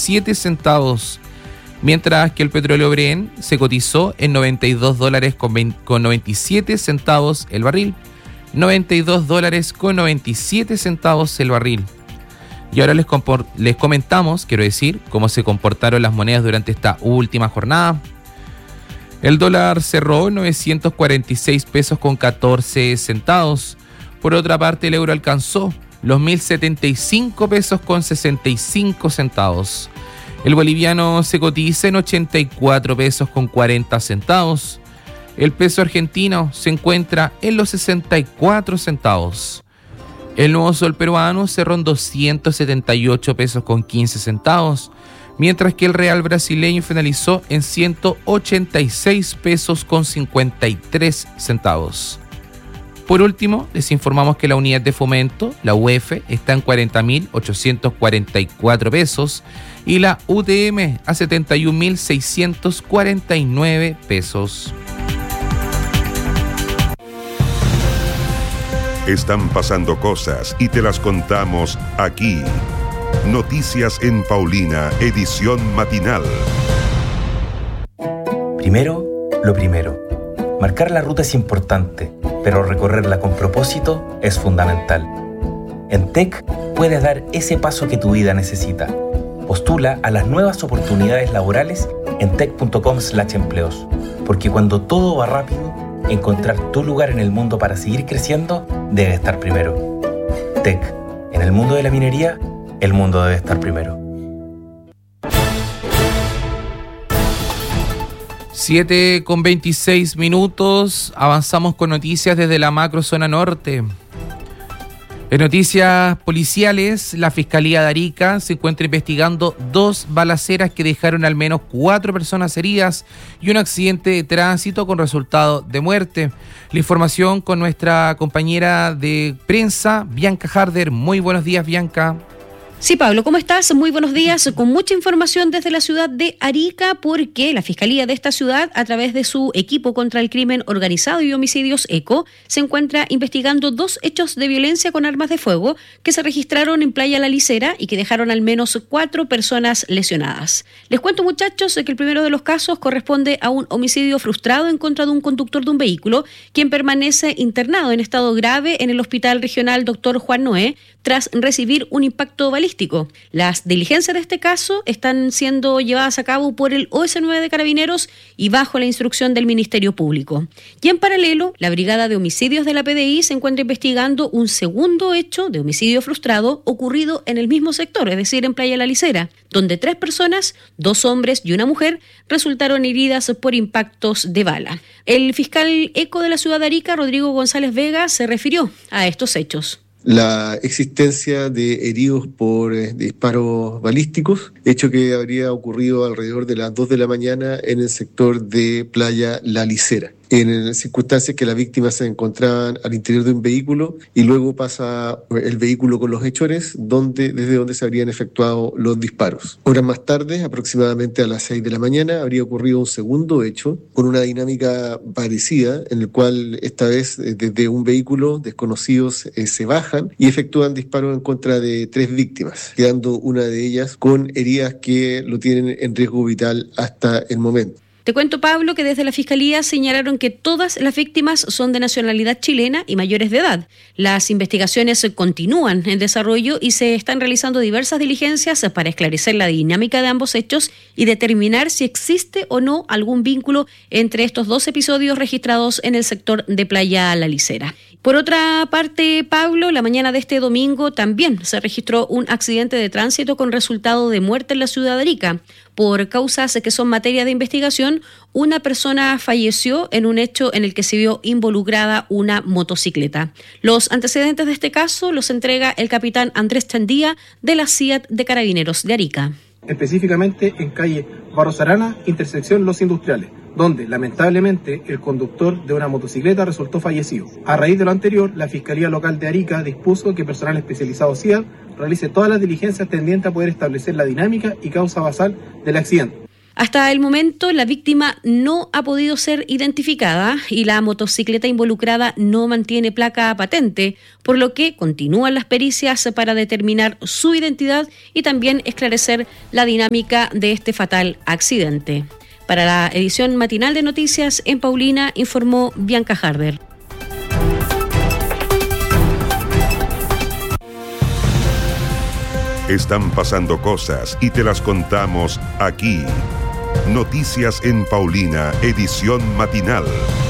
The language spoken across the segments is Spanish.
97 centavos, mientras que el petróleo Brent se cotizó en $92 con 97 centavos el barril. $92 con 97 centavos el barril. Y ahora les comentamos, cómo se comportaron las monedas durante esta última jornada. El dólar cerró en 946 pesos con 14 centavos. Por otra parte, el euro alcanzó los 1.075 pesos con 65 centavos. El boliviano se cotiza en 84 pesos con 40 centavos. El peso argentino se encuentra en los 64 centavos. El nuevo sol peruano cerró en 278 pesos con 15 centavos, mientras que el real brasileño finalizó en 186 pesos con 53 centavos. Por último, les informamos que la unidad de fomento, la UF, está en 40.844 pesos y la UTM a 71.649 pesos. Están pasando cosas y te las contamos aquí. Noticias en Paulina, edición matinal. Primero, lo primero. Marcar la ruta es importante, pero recorrerla con propósito es fundamental. En TEC puedes dar ese paso que tu vida necesita. Postula a las nuevas oportunidades laborales en tec.com/empleos, porque cuando todo va rápido, encontrar tu lugar en el mundo para seguir creciendo debe estar primero. TEC, en el mundo de la minería, el mundo debe estar primero. 7:26. Avanzamos con noticias desde la macrozona norte. En noticias policiales, la Fiscalía de Arica se encuentra investigando 2 balaceras que dejaron al menos 4 personas heridas y un accidente de tránsito con resultado de muerte. La información con nuestra compañera de prensa, Bianca Harder. Muy buenos días, Bianca. Sí, Pablo, ¿cómo estás? Muy buenos días. Con mucha información desde la ciudad de Arica, porque la Fiscalía de esta ciudad, a través de su equipo contra el crimen organizado y homicidios ECO, se encuentra investigando 2 hechos de violencia con armas de fuego que se registraron en Playa La Licera y que dejaron al menos 4 personas lesionadas. Les cuento, muchachos, que el primero de los casos corresponde a un homicidio frustrado en contra de un conductor de un vehículo, quien permanece internado en estado grave en el Hospital Regional Dr. Juan Noé tras recibir un impacto balístico. Las diligencias de este caso están siendo llevadas a cabo por el OS9 de Carabineros y bajo la instrucción del Ministerio Público. Y en paralelo, la Brigada de Homicidios de la PDI se encuentra investigando un segundo hecho de homicidio frustrado ocurrido en el mismo sector, es decir, en Playa La Licera, donde 3 personas, 2 hombres y una mujer, resultaron heridas por impactos de bala. El fiscal ECO de la ciudad de Arica, Rodrigo González Vega, se refirió a estos hechos. La existencia de heridos por disparos balísticos, hecho que habría ocurrido alrededor de las 2 de la mañana en el sector de Playa La Licera, en circunstancias que las víctimas se encontraban al interior de un vehículo y luego pasa el vehículo con los hechores desde donde se habrían efectuado los disparos. Horas más tarde, aproximadamente a las 6 de la mañana, habría ocurrido un segundo hecho con una dinámica parecida, en el cual esta vez desde un vehículo desconocidos se bajan y efectúan disparos en contra de 3 víctimas, quedando una de ellas con heridas que lo tienen en riesgo vital hasta el momento. Te cuento, Pablo, que desde la Fiscalía señalaron que todas las víctimas son de nacionalidad chilena y mayores de edad. Las investigaciones continúan en desarrollo y se están realizando diversas diligencias para esclarecer la dinámica de ambos hechos y determinar si existe o no algún vínculo entre estos 2 episodios registrados en el sector de Playa La Licera. Por otra parte, Pablo, la mañana de este domingo también se registró un accidente de tránsito con resultado de muerte en la ciudad de Arica. Por causas que son materia de investigación, una persona falleció en un hecho en el que se vio involucrada una motocicleta. Los antecedentes de este caso los entrega el capitán Andrés Chandía de la CIAT de Carabineros de Arica. Específicamente en calle Barros Arana, intersección Los Industriales, donde lamentablemente el conductor de una motocicleta resultó fallecido. A raíz de lo anterior, la Fiscalía Local de Arica dispuso que personal especializado CIAD realice todas las diligencias tendientes a poder establecer la dinámica y causa basal del accidente. Hasta el momento, la víctima no ha podido ser identificada y la motocicleta involucrada no mantiene placa patente, por lo que continúan las pericias para determinar su identidad y también esclarecer la dinámica de este fatal accidente. Para la edición matinal de noticias en Paulina, informó Bianca Harder. Están pasando cosas y te las contamos aquí. Noticias en Paulina, edición matinal.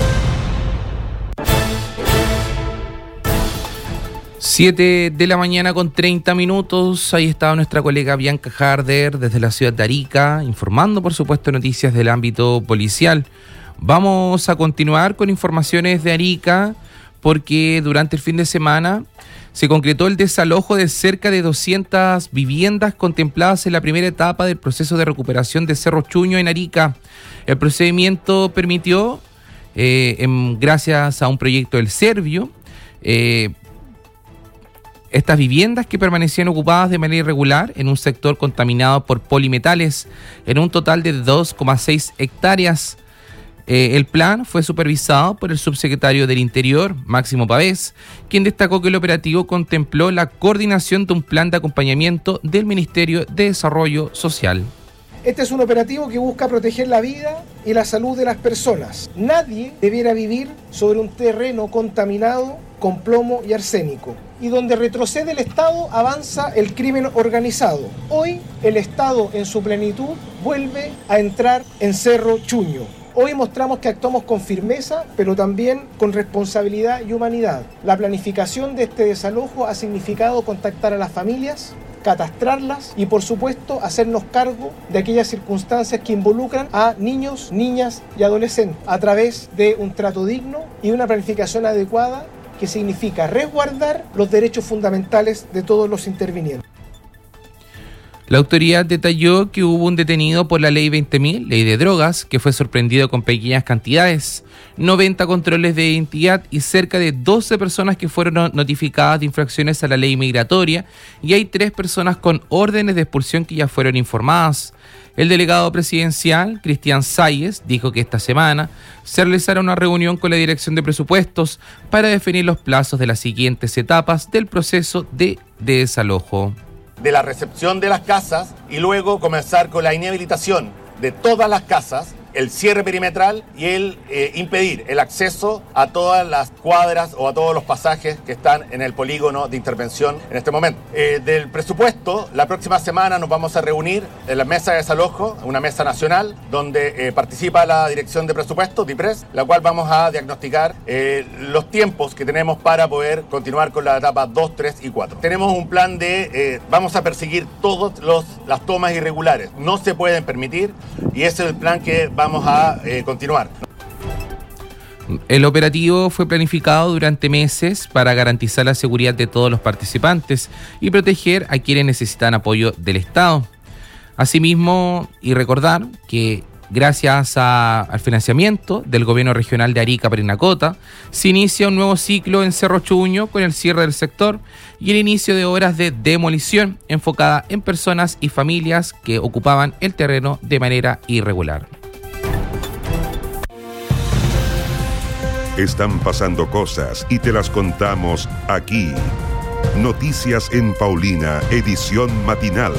7 de la mañana con 30 minutos. Ahí estaba nuestra colega Bianca Harder desde la ciudad de Arica, informando, por supuesto, noticias del ámbito policial. Vamos a continuar con informaciones de Arica, porque durante el fin de semana se concretó el desalojo de cerca de 200 viviendas contempladas en la primera etapa del proceso de recuperación de Cerro Chuño en Arica. El procedimiento permitió, gracias a un proyecto del Servio, estas viviendas que permanecían ocupadas de manera irregular en un sector contaminado por polimetales en un total de 2,6 hectáreas. El plan fue supervisado por el subsecretario del Interior, Máximo Pavés, quien destacó que el operativo contempló la coordinación de un plan de acompañamiento del Ministerio de Desarrollo Social. Este es un operativo que busca proteger la vida y la salud de las personas. Nadie debiera vivir sobre un terreno contaminado con plomo y arsénico. Y donde retrocede el Estado, avanza el crimen organizado. Hoy, el Estado en su plenitud vuelve a entrar en Cerro Chuño. Hoy mostramos que actuamos con firmeza, pero también con responsabilidad y humanidad. La planificación de este desalojo ha significado contactar a las familias, catastrarlas y, por supuesto, hacernos cargo de aquellas circunstancias que involucran a niños, niñas y adolescentes a través de un trato digno y una planificación adecuada que significa resguardar los derechos fundamentales de todos los intervinientes. La autoridad detalló que hubo un detenido por la Ley 20.000, Ley de Drogas, que fue sorprendido con pequeñas cantidades, 90 controles de identidad y cerca de 12 personas que fueron notificadas de infracciones a la ley migratoria, y hay 3 personas con órdenes de expulsión que ya fueron informadas. El delegado presidencial, Cristian Salles, dijo que esta semana se realizará una reunión con la Dirección de Presupuestos para definir los plazos de las siguientes etapas del proceso de desalojo. De la recepción de las casas y luego comenzar con la inhabilitación de todas las casas, el cierre perimetral y el impedir el acceso a todas las cuadras o a todos los pasajes que están en el polígono de intervención en este momento. Del presupuesto, la próxima semana nos vamos a reunir en la mesa de desalojo, una mesa nacional, donde participa la Dirección de Presupuesto, DIPRES, la cual vamos a diagnosticar los tiempos que tenemos para poder continuar con la etapa 2, 3 y 4. Tenemos un plan de, vamos a perseguir todas las tomas irregulares, no se pueden permitir, y ese es el plan que vamos a continuar. El operativo fue planificado durante meses para garantizar la seguridad de todos los participantes y proteger a quienes necesitan apoyo del Estado. Asimismo, y recordar que gracias al financiamiento del Gobierno Regional de Arica Parinacota, se inicia un nuevo ciclo en Cerro Chuño con el cierre del sector y el inicio de obras de demolición enfocada en personas y familias que ocupaban el terreno de manera irregular. Están pasando cosas y te las contamos aquí. Noticias en Paulina, edición matinal.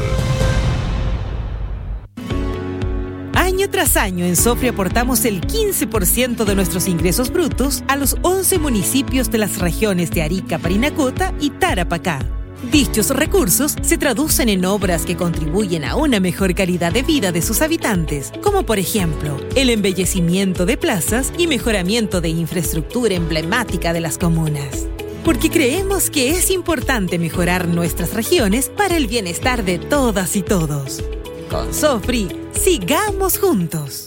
Año tras año en Sofri aportamos el 15% de nuestros ingresos brutos a los 11 municipios de las regiones de Arica, Parinacota y Tarapacá. Dichos recursos se traducen en obras que contribuyen a una mejor calidad de vida de sus habitantes, como por ejemplo, el embellecimiento de plazas y mejoramiento de infraestructura emblemática de las comunas. Porque creemos que es importante mejorar nuestras regiones para el bienestar de todas y todos. Con Sofri, sigamos juntos.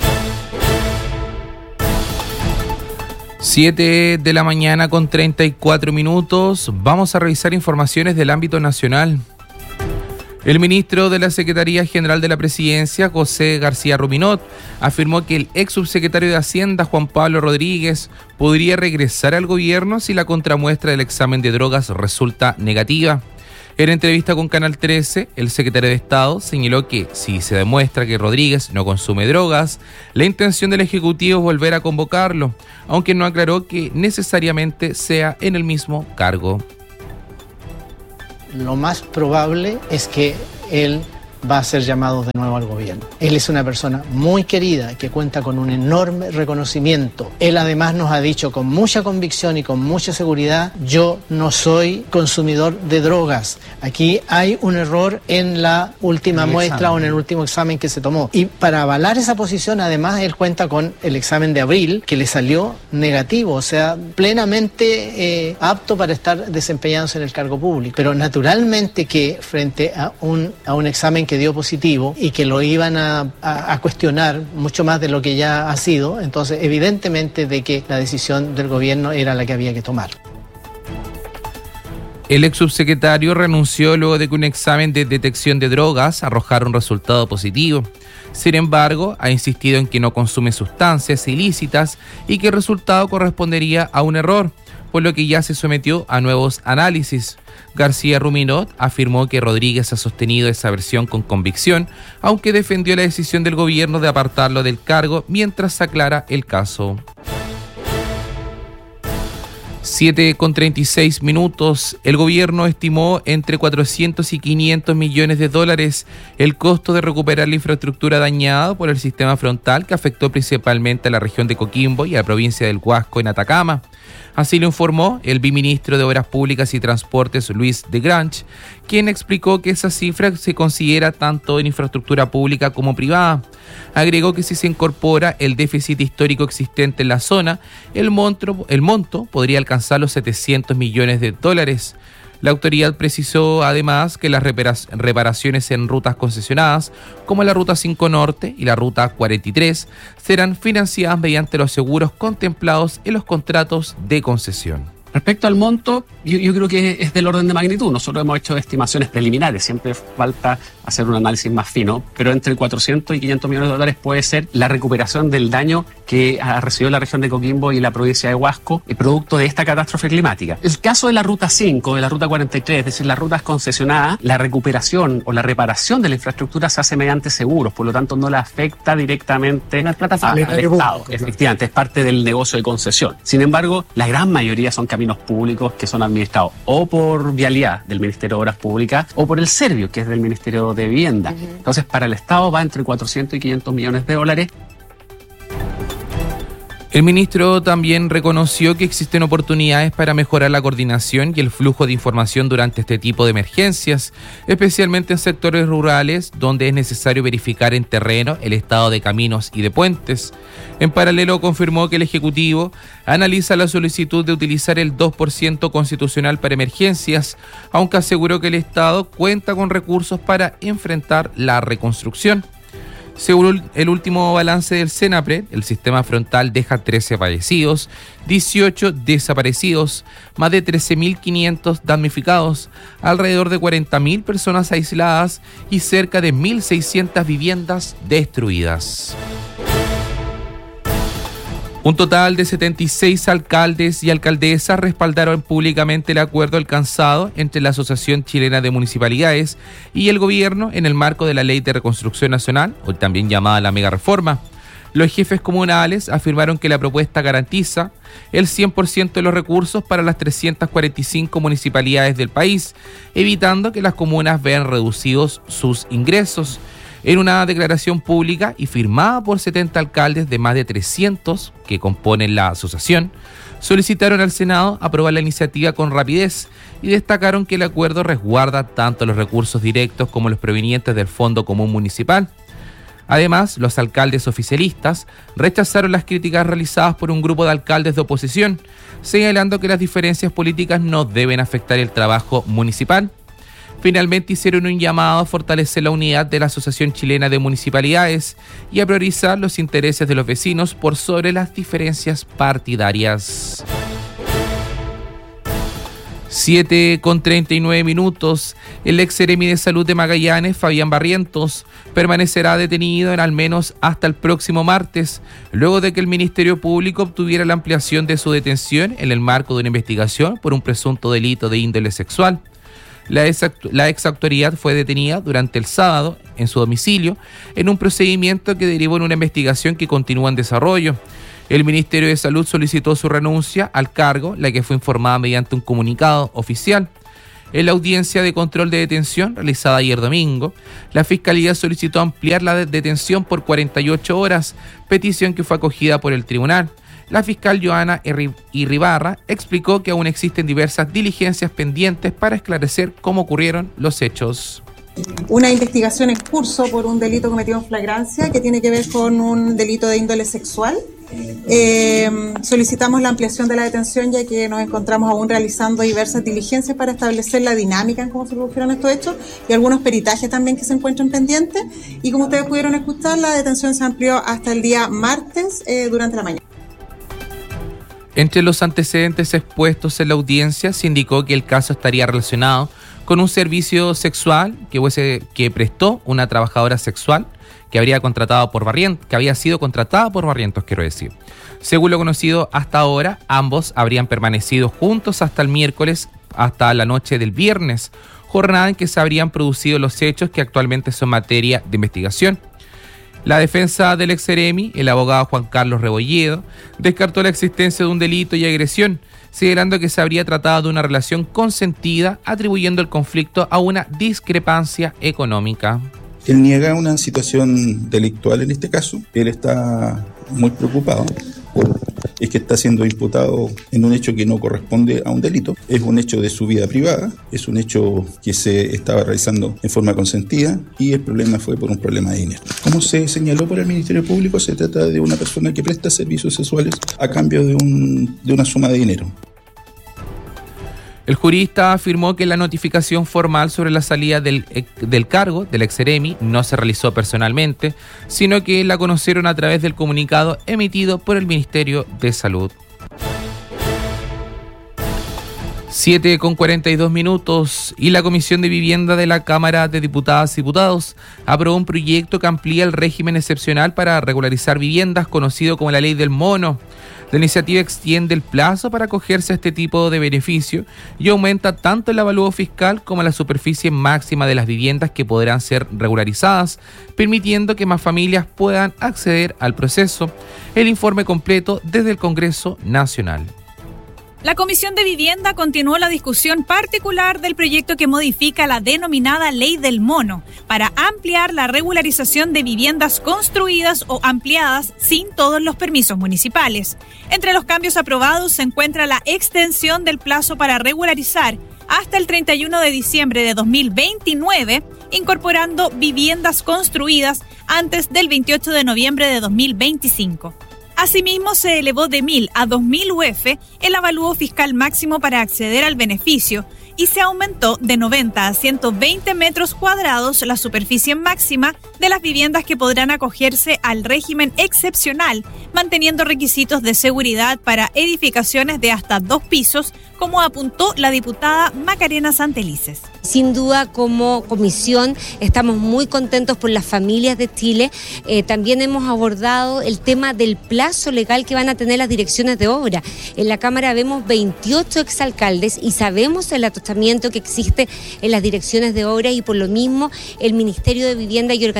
7 de la mañana con 34 minutos. Vamos a revisar informaciones del ámbito nacional. El ministro de la Secretaría General de la Presidencia, José García Ruminot, afirmó que el ex subsecretario de Hacienda, Juan Pablo Rodríguez, podría regresar al gobierno si la contramuestra del examen de drogas resulta negativa. En entrevista con Canal 13, el secretario de Estado señaló que si se demuestra que Rodríguez no consume drogas, la intención del Ejecutivo es volver a convocarlo, aunque no aclaró que necesariamente sea en el mismo cargo. Lo más probable es que él va a ser llamado de nuevo al gobierno. Él es una persona muy querida que cuenta con un enorme reconocimiento. Él además nos ha dicho con mucha convicción y con mucha seguridad: yo no soy consumidor de drogas. Aquí hay un error en la última muestra o en el último examen que se tomó. Y para avalar esa posición, además, él cuenta con el examen de abril que le salió negativo, o sea, plenamente apto para estar desempeñándose en el cargo público. Pero naturalmente que frente a un examen que dio positivo y que lo iban a cuestionar mucho más de lo que ya ha sido, entonces evidentemente de que la decisión del gobierno era la que había que tomar. El ex subsecretario renunció luego de que un examen de detección de drogas arrojara un resultado positivo. Sin embargo, ha insistido en que no consume sustancias ilícitas y que el resultado correspondería a un error, por lo que ya se sometió a nuevos análisis. García Ruminot afirmó que Rodríguez ha sostenido esa versión con convicción, aunque defendió la decisión del gobierno de apartarlo del cargo mientras se aclara el caso. 7:36. El gobierno estimó entre 400 y 500 millones de dólares el costo de recuperar la infraestructura dañada por el sistema frontal que afectó principalmente a la región de Coquimbo y a la provincia del Huasco en Atacama. Así lo informó el viceministro de Obras Públicas y Transportes, Luis de Grange, quien explicó que esa cifra se considera tanto en infraestructura pública como privada. Agregó que si se incorpora el déficit histórico existente en la zona, el monto podría alcanzar los 700 millones de dólares. La autoridad precisó además que las reparaciones en rutas concesionadas, como la Ruta 5 Norte y la Ruta 43, serán financiadas mediante los seguros contemplados en los contratos de concesión. Respecto al monto, yo creo que es del orden de magnitud. Nosotros hemos hecho estimaciones preliminares, siempre falta hacer un análisis más fino, pero entre 400 y 500 millones de dólares puede ser la recuperación del daño que ha recibido la región de Coquimbo y la provincia de Huasco, producto de esta catástrofe climática. El caso de la Ruta 5, de la Ruta 43, es decir, las rutas concesionadas, la recuperación o la reparación de la infraestructura se hace mediante seguros, por lo tanto no le afecta directamente al Estado. Efectivamente, es parte del negocio de concesión. Sin embargo, la gran mayoría son caminos públicos que son administrados o por Vialidad del Ministerio de Obras Públicas o por el Servio, que es del Ministerio de Vivienda. Entonces, para el Estado va entre 400 y 500 millones de dólares. El ministro también reconoció que existen oportunidades para mejorar la coordinación y el flujo de información durante este tipo de emergencias, especialmente en sectores rurales donde es necesario verificar en terreno el estado de caminos y de puentes. En paralelo, confirmó que el Ejecutivo analiza la solicitud de utilizar el 2% constitucional para emergencias, aunque aseguró que el Estado cuenta con recursos para enfrentar la reconstrucción. Según el último balance del CENAPRED, el sistema frontal deja 13 fallecidos, 18 desaparecidos, más de 13.500 damnificados, alrededor de 40.000 personas aisladas y cerca de 1.600 viviendas destruidas. Un total de 76 alcaldes y alcaldesas respaldaron públicamente el acuerdo alcanzado entre la Asociación Chilena de Municipalidades y el gobierno en el marco de la Ley de Reconstrucción Nacional, hoy también llamada la Mega Reforma. Los jefes comunales afirmaron que la propuesta garantiza el 100% de los recursos para las 345 municipalidades del país, evitando que las comunas vean reducidos sus ingresos. En una declaración pública y firmada por 70 alcaldes de más de 300 que componen la asociación, solicitaron al Senado aprobar la iniciativa con rapidez y destacaron que el acuerdo resguarda tanto los recursos directos como los provenientes del Fondo Común Municipal. Además, los alcaldes oficialistas rechazaron las críticas realizadas por un grupo de alcaldes de oposición, señalando que las diferencias políticas no deben afectar el trabajo municipal. Finalmente hicieron un llamado a fortalecer la unidad de la Asociación Chilena de Municipalidades y a priorizar los intereses de los vecinos por sobre las diferencias partidarias. 7:39. El ex seremi de Salud de Magallanes, Fabián Barrientos, permanecerá detenido en al menos hasta el próximo martes, luego de que el Ministerio Público obtuviera la ampliación de su detención en el marco de una investigación por un presunto delito de índole sexual. La ex autoridad fue detenida durante el sábado en su domicilio en un procedimiento que derivó en una investigación que continúa en desarrollo. El Ministerio de Salud solicitó su renuncia al cargo, la que fue informada mediante un comunicado oficial. En la audiencia de control de detención realizada ayer domingo, la Fiscalía solicitó ampliar la detención por 48 horas, petición que fue acogida por el tribunal. La fiscal Joana Irribarra explicó que aún existen diversas diligencias pendientes para esclarecer cómo ocurrieron los hechos. Una investigación en curso por un delito cometido en flagrancia que tiene que ver con un delito de índole sexual. Solicitamos la ampliación de la detención ya que nos encontramos aún realizando diversas diligencias para establecer la dinámica en cómo se produjeron estos hechos y algunos peritajes también que se encuentran pendientes. Y como ustedes pudieron escuchar, la detención se amplió hasta el día martes durante la mañana. Entre los antecedentes expuestos en la audiencia se indicó que el caso estaría relacionado con un servicio sexual que prestó una trabajadora sexual que había sido contratada por Barrientos, quiero decir. Según lo conocido hasta ahora, ambos habrían permanecido juntos hasta el miércoles, hasta la noche del viernes, jornada en que se habrían producido los hechos que actualmente son materia de investigación. La defensa del ex-seremi, el abogado Juan Carlos Rebolledo, descartó la existencia de un delito y agresión, señalando que se habría tratado de una relación consentida, atribuyendo el conflicto a una discrepancia económica. Él niega una situación delictual en este caso. Él está muy preocupado es que está siendo imputado en un hecho que no corresponde a un delito. Es un hecho de su vida privada, es un hecho que se estaba realizando en forma consentida y el problema fue por un problema de dinero. Como se señaló por el Ministerio Público, se trata de una persona que presta servicios sexuales a cambio de una suma de dinero. El jurista afirmó que la notificación formal sobre la salida del cargo del ex-seremi no se realizó personalmente, sino que la conocieron a través del comunicado emitido por el Ministerio de Salud. 7:42 y la Comisión de Vivienda de la Cámara de Diputadas y Diputados aprobó un proyecto que amplía el régimen excepcional para regularizar viviendas, conocido como la Ley del Mono. La iniciativa extiende el plazo para acogerse a este tipo de beneficio y aumenta tanto el avalúo fiscal como la superficie máxima de las viviendas que podrán ser regularizadas, permitiendo que más familias puedan acceder al proceso. El informe completo desde el Congreso Nacional. La Comisión de Vivienda continuó la discusión particular del proyecto que modifica la denominada Ley del Mono para ampliar la regularización de viviendas construidas o ampliadas sin todos los permisos municipales. Entre los cambios aprobados se encuentra la extensión del plazo para regularizar hasta el 31 de diciembre de 2029, incorporando viviendas construidas antes del 28 de noviembre de 2025. Asimismo, se elevó de 1.000 a 2.000 UF el avalúo fiscal máximo para acceder al beneficio y se aumentó de 90 a 120 metros cuadrados la superficie máxima de las viviendas que podrán acogerse al régimen excepcional, manteniendo requisitos de seguridad para edificaciones de hasta 2 pisos, como apuntó la diputada Macarena Santelices. Sin duda, como comisión, estamos muy contentos por las familias de Chile. También hemos abordado el tema del plazo legal que van a tener las direcciones de obra. En la Cámara vemos 28 exalcaldes y sabemos el atostamiento que existe en las direcciones de obra y por lo mismo el Ministerio de Vivienda y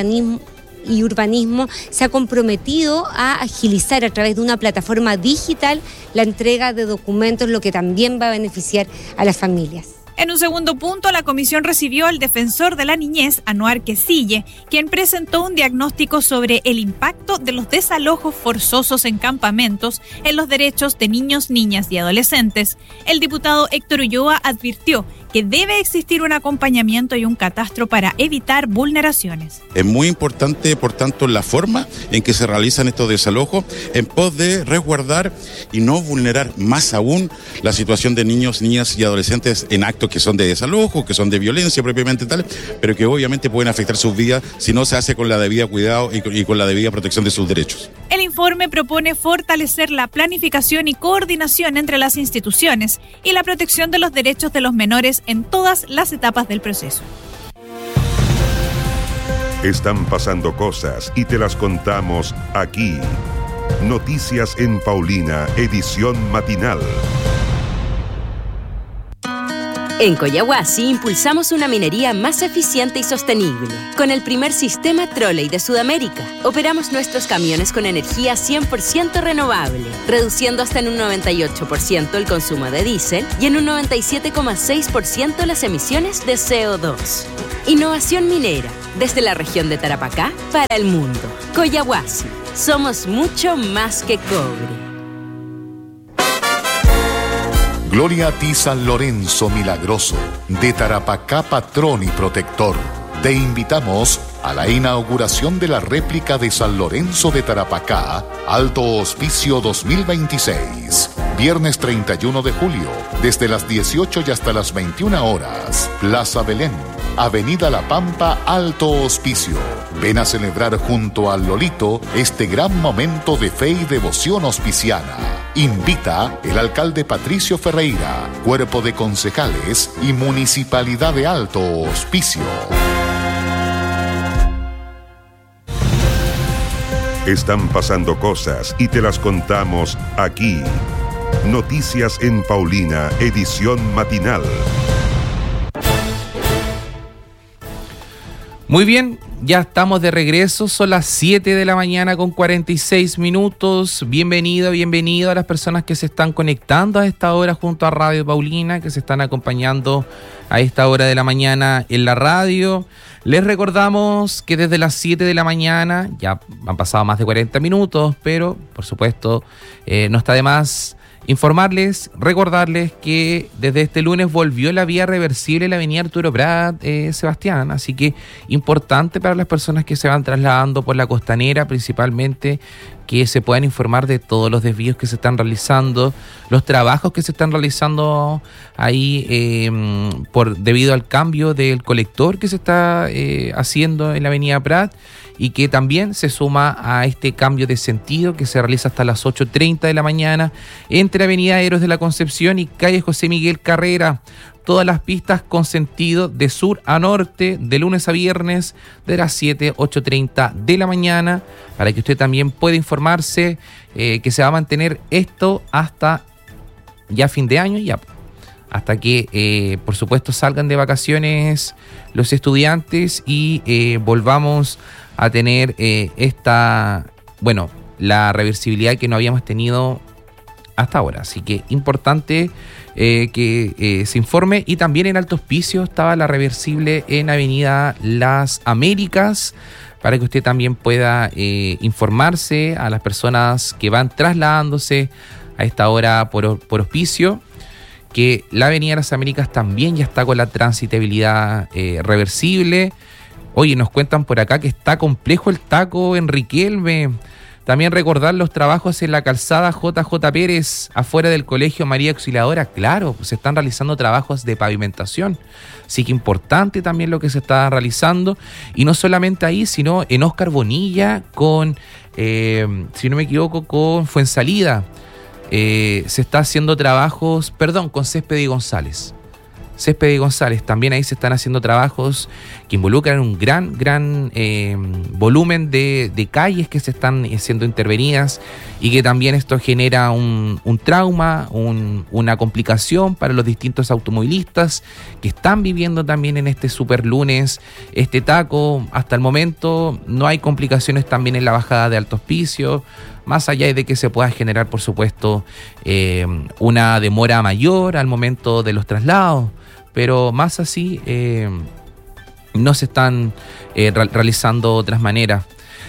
Urbanismo se ha comprometido a agilizar a través de una plataforma digital la entrega de documentos, lo que también va a beneficiar a las familias. En un segundo punto, la comisión recibió al defensor de la niñez, Anuar Quesille, quien presentó un diagnóstico sobre el impacto de los desalojos forzosos en campamentos en los derechos de niños, niñas y adolescentes. El diputado Héctor Ulloa advirtió que debe existir un acompañamiento y un catastro para evitar vulneraciones. Es muy importante, por tanto, la forma en que se realizan estos desalojos en pos de resguardar y no vulnerar más aún la situación de niños, niñas y adolescentes en actos que son de desalojo, que son de violencia propiamente tal, pero que obviamente pueden afectar sus vidas si no se hace con la debida cuidado y con la debida protección de sus derechos. El informe propone fortalecer la planificación y coordinación entre las instituciones y la protección de los derechos de los menores en todas las etapas del proceso. Están pasando cosas y te las contamos aquí. Noticias en Paulina, edición matinal. En Collahuasi impulsamos una minería más eficiente y sostenible. Con el primer sistema Trolley de Sudamérica, operamos nuestros camiones con energía 100% renovable, reduciendo hasta en un 98% el consumo de diésel y en un 97,6% las emisiones de CO2. Innovación minera, desde la región de Tarapacá para el mundo. Collahuasi, somos mucho más que cobre. Gloria a ti, San Lorenzo Milagroso, de Tarapacá patrón y protector. Te invitamos a la inauguración de la réplica de San Lorenzo de Tarapacá, Alto Hospicio 2026. Viernes 31 de julio, desde las 18 y hasta las 21 horas. Plaza Belén, Avenida La Pampa, Alto Hospicio. Ven a celebrar junto al Lolito este gran momento de fe y devoción hospiciana. Invita el alcalde Patricio Ferreira, cuerpo de concejales y Municipalidad de Alto Hospicio. Están pasando cosas y te las contamos aquí. Noticias en Paulina, edición matinal. Muy bien, ya estamos de regreso, son las 7 de la mañana con 46 minutos. Bienvenido a las personas que se están conectando a esta hora junto a Radio Paulina, que se están acompañando a esta hora de la mañana en la radio. Les recordamos que desde las 7 de la mañana, ya han pasado más de 40 minutos, pero por supuesto no está de más informarles, recordarles que desde este lunes volvió la vía reversible en la avenida Arturo Prat, Sebastián, así que importante para las personas que se van trasladando por la costanera, principalmente que se puedan informar de todos los desvíos que se están realizando, los trabajos que se están realizando ahí debido al cambio del colector que se está haciendo en la avenida Prat, y que también se suma a este cambio de sentido que se realiza hasta las 8:30 de la mañana entre Avenida Héroes de la Concepción y calle José Miguel Carrera. Todas las pistas con sentido de sur a norte, de lunes a viernes, de las 7 a 8:30 de la mañana, para que usted también pueda informarse que se va a mantener esto hasta ya fin de año, ya hasta que, por supuesto, salgan de vacaciones los estudiantes y volvamos a tener la reversibilidad que no habíamos tenido hasta ahora. Así que importante que se informe. Y también en Alto Hospicio estaba la reversible en Avenida Las Américas, para que usted también pueda informarse a las personas que van trasladándose a esta hora por Hospicio, que la Avenida Las Américas también ya está con la transitabilidad reversible. Oye, nos cuentan por acá que está complejo el taco en Riquelme. También recordar los trabajos en la calzada JJ Pérez, afuera del Colegio María Auxiliadora. Claro, pues se están realizando trabajos de pavimentación. Así que importante también lo que se está realizando. Y no solamente ahí, sino en Óscar Bonilla con, si no me equivoco, con Fuensalida. Se está haciendo trabajos, con Césped y González. También ahí se están haciendo trabajos que involucran un gran volumen de calles que se están siendo intervenidas, y que también esto genera un trauma, una complicación para los distintos automovilistas que están viviendo también en este super lunes este taco. Hasta el momento no hay complicaciones también en la bajada de Alto Hospicio, más allá de que se pueda generar, por supuesto, una demora mayor al momento de los traslados. Pero más así, no se están realizando de otras maneras.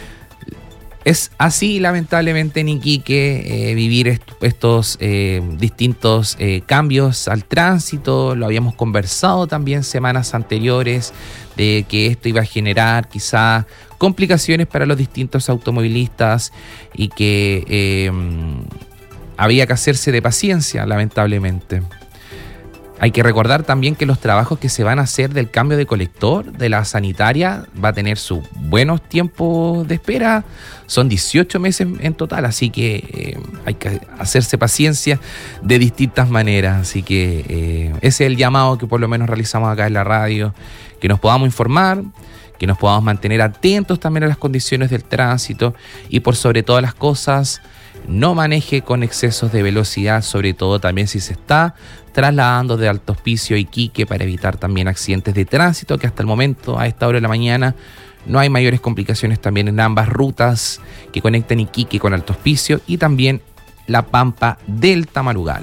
Es así, lamentablemente, en Iquique, vivir estos distintos cambios al tránsito. Lo habíamos conversado también semanas anteriores, de que esto iba a generar quizá complicaciones para los distintos automovilistas, y que había que hacerse de paciencia, lamentablemente. Hay que recordar también que los trabajos que se van a hacer del cambio de colector de la sanitaria va a tener sus buenos tiempos de espera. Son 18 meses en total, así que hay que hacerse paciencia de distintas maneras. Así que ese es el llamado que por lo menos realizamos acá en la radio, que nos podamos informar, que nos podamos mantener atentos también a las condiciones del tránsito, y por sobre todas las cosas, no maneje con excesos de velocidad, sobre todo también si se está trasladando de Alto Hospicio a Iquique, para evitar también accidentes de tránsito, que hasta el momento, a esta hora de la mañana, no hay mayores complicaciones también en ambas rutas que conectan Iquique con Alto Hospicio y también La Pampa del Tamarugal.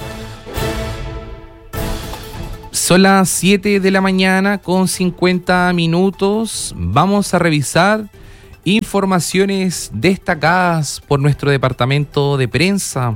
Son las 7 de la mañana con 50 minutos. Vamos a revisar informaciones destacadas por nuestro departamento de prensa.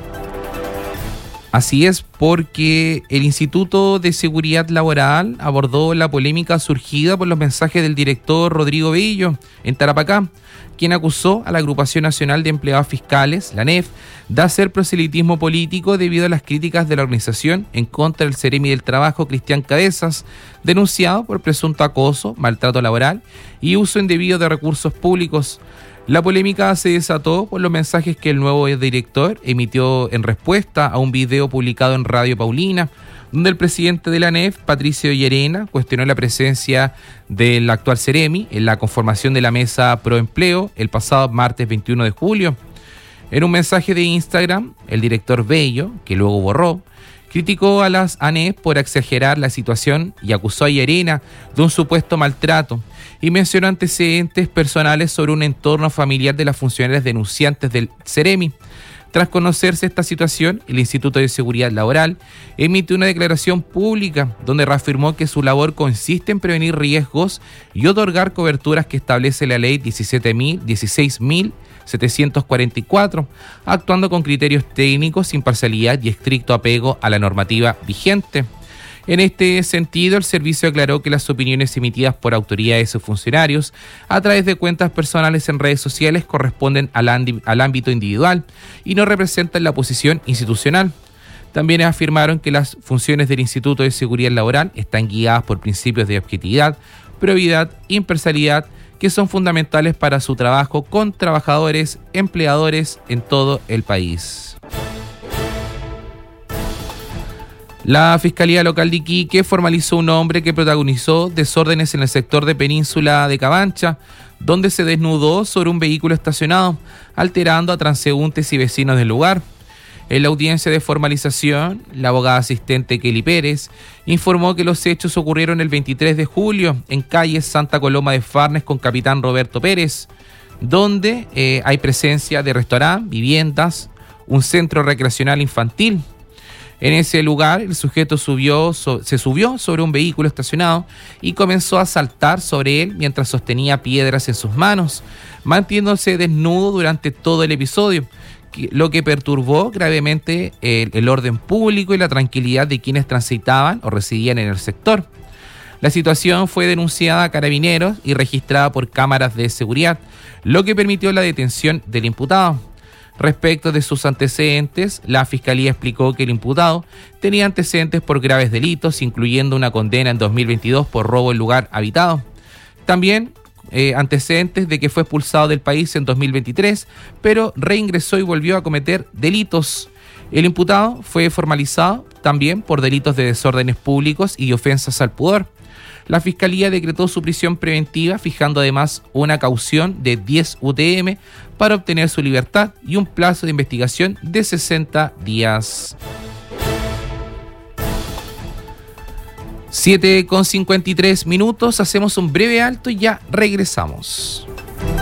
Así es, porque el Instituto de Seguridad Laboral abordó la polémica surgida por los mensajes del director Rodrigo Bello en Tarapacá, quien acusó a la Agrupación Nacional de Empleados Fiscales, la ANEF, de hacer proselitismo político debido a las críticas de la organización en contra del Ceremi del Trabajo, Cristian Cabezas, denunciado por presunto acoso, maltrato laboral y uso indebido de recursos públicos. La polémica se desató por los mensajes que el nuevo director emitió en respuesta a un video publicado en Radio Paulina, donde el presidente de la ANEF, Patricio Llerena, cuestionó la presencia del actual Ceremi en la conformación de la mesa Pro Empleo el pasado martes 21 de julio. En un mensaje de Instagram, el director Bello, que luego borró, criticó a las ANEF por exagerar la situación y acusó a Llerena de un supuesto maltrato y mencionó antecedentes personales sobre un entorno familiar de las funcionarias denunciantes del Ceremi. Tras conocerse esta situación, el Instituto de Seguridad Laboral emitió una declaración pública donde reafirmó que su labor consiste en prevenir riesgos y otorgar coberturas que establece la ley 16.744, actuando con criterios técnicos, imparcialidad y estricto apego a la normativa vigente. En este sentido, el servicio aclaró que las opiniones emitidas por autoridades o funcionarios a través de cuentas personales en redes sociales corresponden al ámbito individual y no representan la posición institucional. También afirmaron que las funciones del Instituto de Seguridad Laboral están guiadas por principios de objetividad, probidad, imparcialidad, que son fundamentales para su trabajo con trabajadores, empleadores en todo el país. La Fiscalía Local de Iquique formalizó un hombre que protagonizó desórdenes en el sector de Península de Cabancha, donde se desnudó sobre un vehículo estacionado, alterando a transeúntes y vecinos del lugar. En la audiencia de formalización, la abogada asistente Kelly Pérez informó que los hechos ocurrieron el 23 de julio en calle Santa Coloma de Farnes con Capitán Roberto Pérez, donde hay presencia de restaurante, viviendas, un centro recreacional infantil. En ese lugar, el sujeto se subió sobre un vehículo estacionado y comenzó a saltar sobre él mientras sostenía piedras en sus manos, manteniéndose desnudo durante todo el episodio, lo que perturbó gravemente el orden público y la tranquilidad de quienes transitaban o residían en el sector. La situación fue denunciada a Carabineros y registrada por cámaras de seguridad, lo que permitió la detención del imputado. Respecto de sus antecedentes, la Fiscalía explicó que el imputado tenía antecedentes por graves delitos, incluyendo una condena en 2022 por robo en lugar habitado. También antecedentes de que fue expulsado del país en 2023, pero reingresó y volvió a cometer delitos. El imputado fue formalizado también por delitos de desórdenes públicos y ofensas al pudor. La Fiscalía decretó su prisión preventiva, fijando además una caución de 10 UTM para obtener su libertad y un plazo de investigación de 60 días. 7:53 minutos, hacemos un breve alto y ya regresamos.